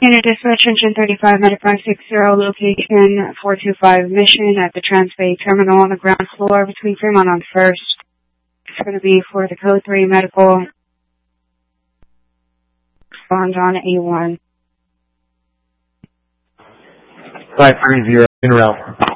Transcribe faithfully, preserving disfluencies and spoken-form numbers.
Unit Dispatch Engine thirty-five ninety-five sixty, location four two five Mission at the Transbay Terminal on the ground floor between Fremont on First. It's going to be for the Code three Medical. Respond on A one. five three zero, in route.